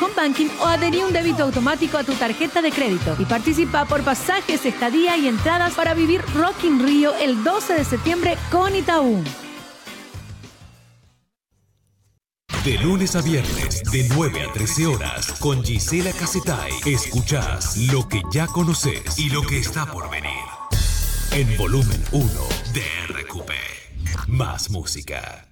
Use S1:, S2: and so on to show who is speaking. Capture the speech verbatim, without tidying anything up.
S1: home banking o adherí un débito automático a tu tarjeta de crédito y participa por pasajes, estadía y entradas para vivir Rock in Rio el doce de septiembre con Itaú.
S2: De lunes a viernes, de nueve a trece horas, con Gisela Casetay, escuchás lo que ya conoces y lo que está por venir. En Volumen uno de R Q P. Más música.